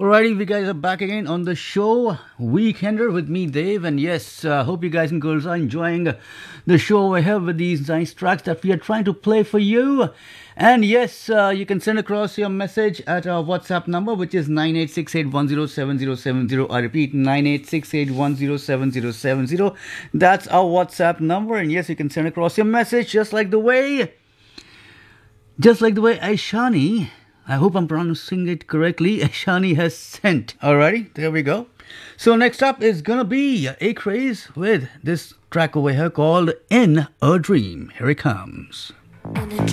Alrighty, we guys are back again on the show, Weekender with me, Dave, and yes, hope you guys and girls are enjoying the show over here with these nice tracks that we are trying to play for you. And yes, you can send across your message at our WhatsApp number, which is 9868107070. I repeat, 9868107070. That's our WhatsApp number, and yes, you can send across your message just like the way Aishani, I hope I'm pronouncing it correctly, Aishani has sent. Alrighty, there we go. So next up is gonna be A-Craze with this track over here called In a Dream. Here it comes. In a dream.